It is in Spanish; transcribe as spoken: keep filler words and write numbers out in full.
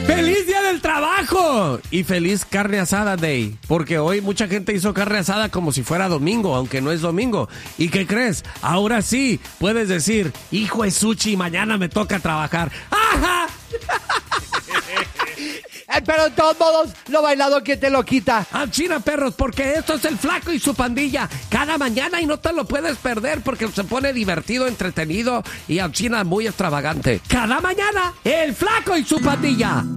¡Feliz Día del Trabajo! Y feliz Carne Asada Day. Porque hoy mucha gente hizo carne asada como si fuera domingo, aunque no es domingo. ¿Y qué crees? Ahora sí puedes decir, hijo de Suchi, mañana me toca trabajar. ¡Ajá! Eh, pero de todos modos, lo bailado que te lo quita. Al China, perros, porque esto es el Flaco y su pandilla. Cada mañana y no te lo puedes perder porque se pone divertido, entretenido y al China muy extravagante. Cada mañana, el Flaco y su pandilla.